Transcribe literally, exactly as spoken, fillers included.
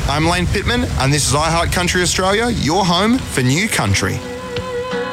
I'm Lane Pittman, and this is iHeart Country Australia, your home for new country.